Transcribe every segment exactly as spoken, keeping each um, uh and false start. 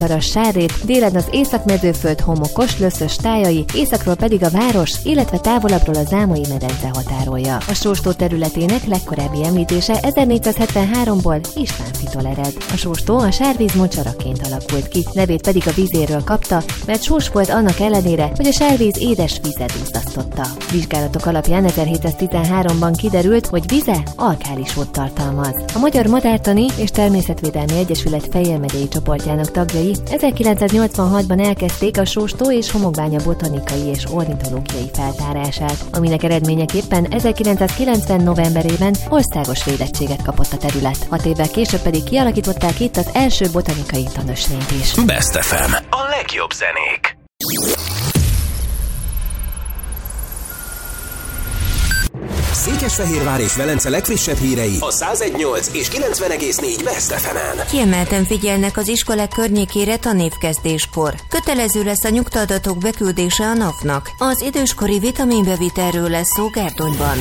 a Sárrét, délen az Észak-Mezőföld homokos, löszös tájai, északról pedig a város, illetve távolabbról a Zámai medence határolja. A Sóstó területének legkorábbi említése ezernégyszázhetvenháromból István fitól ered. A Sóstó a sárvíz mocsaraként alakult ki, nevét pedig a vízéről kapta, mert sós volt annak ellenére, hogy a sárvíz édes vizet duzzasztotta. Vizsgálatok alapján ezerhétszáztizenháromban kiderült, hogy vize alkálisót tartalmaz. A Magyar Madártani és Természetvédelmi Egyesület Fejér megyei csoportjának tagjai ezerkilencszáznyolcvanhatban elkezdték a Sóstó és Homokbánya botanikai és ornitológiai feltárását, aminek eredményeképpen ezerkilencszázkilencven novemberében országos védettséget kapott a terület. Hat évvel később pedig kialakították itt az első botanikai tanösvényt is. Best ef em, a legjobb zenék. Székesfehérvár és Velence legfrissebb hírei a száz egy nyolc és kilencven egész négy Best ef emen. Kiemelten figyelnek az iskolák környékére tanévkezdéskor. Kötelező lesz a nyugtaadatok beküldése a napnak. Az időskori vitaminbevitelről lesz szó Gárdonyban.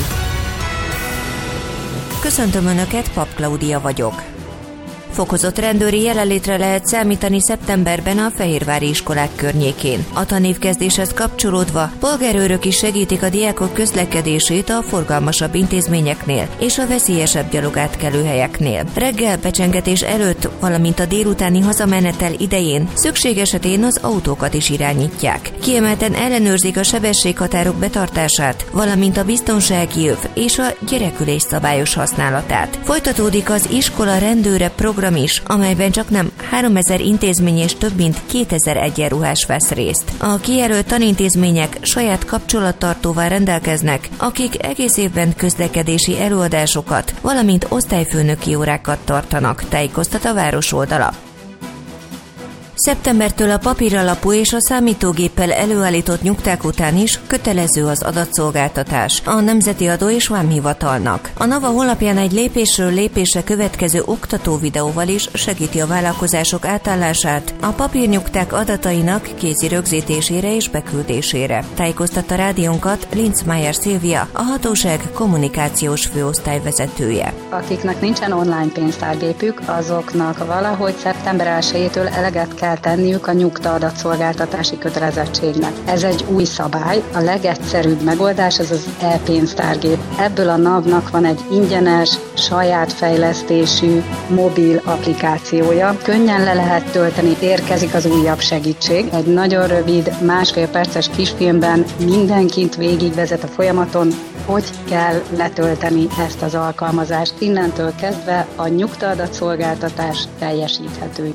Köszöntöm Önöket, Pap Klaudia vagyok. Fokozott rendőri jelenlétre lehet számítani szeptemberben a fehérvári iskolák környékén. A tanévkezdéshez kapcsolódva polgárőrök is segítik a diákok közlekedését a forgalmasabb intézményeknél és a veszélyesebb gyalogátkelő helyeknél. Reggel becsengetés előtt, valamint a délutáni hazamenetel idején szükség esetén az autókat is irányítják. Kiemelten ellenőrzik a sebességhatárok betartását, valamint a biztonsági öv és a gyerekülés szabályos használatát. Folytatódik az iskola rendőre program is, amelyben csaknem háromezer intézmény és több mint kétezer egyenruhás vesz részt. A kijelölt tanintézmények saját kapcsolattartóval rendelkeznek, akik egész évben közlekedési előadásokat, valamint osztályfőnöki órákat tartanak, tájékoztat a város oldala. Szeptembertől a papíralapú és a számítógéppel előállított nyugták után is kötelező az adatszolgáltatás a Nemzeti Adó és Vámhivatalnak. A NAVA honlapján egy lépésről lépésre következő oktató videóval is segíti a vállalkozások átállását a papírnyugták adatainak kézi rögzítésére és beküldésére. Tájékoztatta rádiónkat Linzmeier Szilvia, a hatóság kommunikációs főosztály vezetője. Akiknek nincsen online pénztárgépük, azoknak valahogy szeptember elsejétől eleget kell tenniük a nyugta adatszolgáltatási kötelezettségnek. Ez egy új szabály, a legegyszerűbb megoldás az az e-pénztárgép. Ebből a NAV-nak van egy ingyenes, saját fejlesztésű mobil applikációja. Könnyen le lehet tölteni, érkezik az újabb segítség. Egy nagyon rövid, másfél perces kisfilmben mindenkit végigvezet a folyamaton, hogy kell letölteni ezt az alkalmazást. Innentől kezdve a nyugta adatszolgáltatás teljesíthető.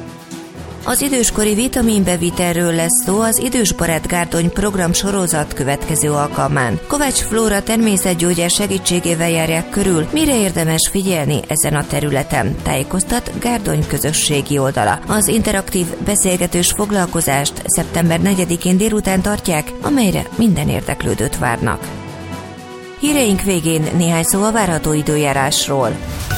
Az időskori vitaminbevitelről lesz szó az Idősbarát Gárdony program sorozat következő alkalmán. Kovács Flóra természetgyógyás segítségével járják körül, mire érdemes figyelni ezen a területen, tájékoztat Gárdony közösségi oldala. Az interaktív beszélgetős foglalkozást szeptember negyedikén délután tartják, amelyre minden érdeklődőt várnak. Híreink végén néhány szó a várható időjárásról.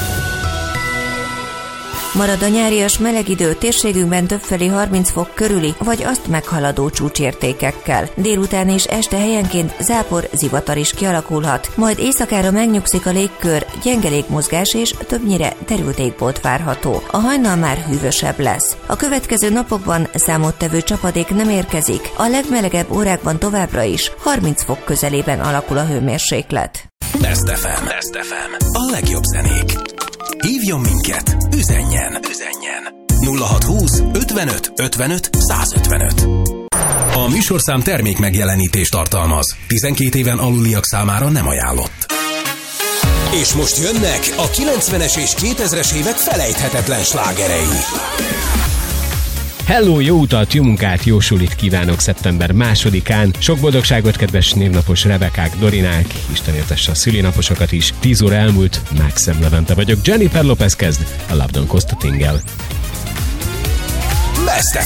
Marad a nyárias meleg idő, térségünkben többfelé harminc fok körüli, vagy azt meghaladó csúcsértékekkel. Délután és este helyenként zápor, zivatar is kialakulhat, majd éjszakára megnyugszik a légkör, gyenge légmozgás és többnyire derült égbolt várható. A hajnal már hűvösebb lesz. A következő napokban számottevő csapadék nem érkezik, a legmelegebb órákban továbbra is harminc fok közelében alakul a hőmérséklet. Best ef em, Best ef em, a legjobb zenék. Hívjon minket, üzenjen, üzenjen. nulla hat húsz ötvenöt ötvenöt százötvenöt. A műsorszám termék megjelenítést tartalmaz. tizenkét éven aluliak számára nem ajánlott. És most jönnek a kilencvenes és kétezres évek felejthetetlen slágerei. Hello, jó utat, jó munkát, jó sulit kívánok szeptember másodikán. Sok boldogságot, kedves névnapos Rebekák, Dorinák, Isten éltesse a szülinaposokat is. tíz óra elmúlt, Mákszem Levente vagyok. Jennifer Lopez kezd a Love Don't Cost a Tingle. Best